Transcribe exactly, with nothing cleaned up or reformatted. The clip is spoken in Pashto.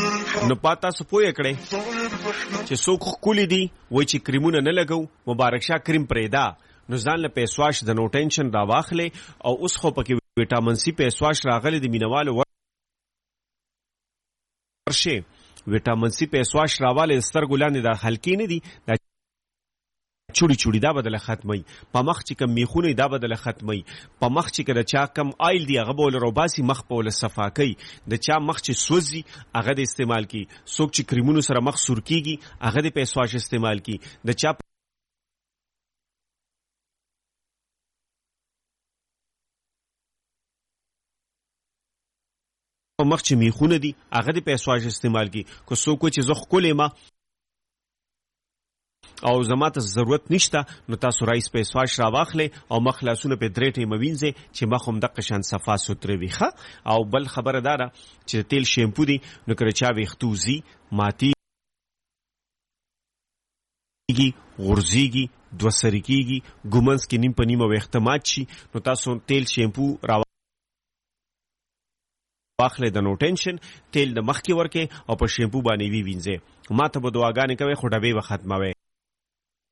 نو پاتا سو پوهه کړئ چې څوک ښکلي دي وایي چې کریمونه نه لګو مبارک شاه کریم پرېږده نو ځان له پیس واش د نو ټینشن راواخلئ او اوس خو پکې ویټامین سی پیس واش راغلی د مینوالو ورشئ ویټامین سی پیس واش راوالی د سترګو لاندې دا حلقې نه دي دا چوړي چوړي دا بدله ختمي په مخ چې کم میخونه دا بدله ختمي په مخ چې کله چا کم آیل دی هغه بول روباسي مخ په ول صفا کوي د چا مخ چې سوزي هغه د استعمال کی څوک چې کریمونو سره مخ سور کیږي هغه د پیس واش استعمال کی د چا په مخ چې میخونه دي هغه د پیس واش استعمال کی کو څوک چې زخ کولې ما او زما ته ضرورت نشته نو تاسو رایس پیس واش راواخلئ او مخ لاسونه په درې ټیمه وینځئ چې مخ هم دقه شان صفا سوتره وي ښه او بل خبره دا ده چې تیل شیمپو دي نو کله چا ویښتو ځي ماتېږي غورځېږي دوه سري کېږي ګومنځ کې نیم په نیمه ویښته مات شي نو تاسو تیل شیمپو را واخلئ د نو ټینشن تیل د مخ کې ورکې او په شیمپو باندې وی وینځئ ما ته به دعاګانې کوئ خو ډبې به ختموئ